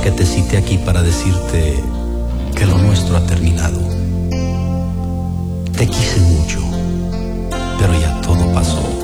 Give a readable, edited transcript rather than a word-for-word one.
que te cité aquí para decirte que lo nuestro ha terminado. Te quise mucho, pero ya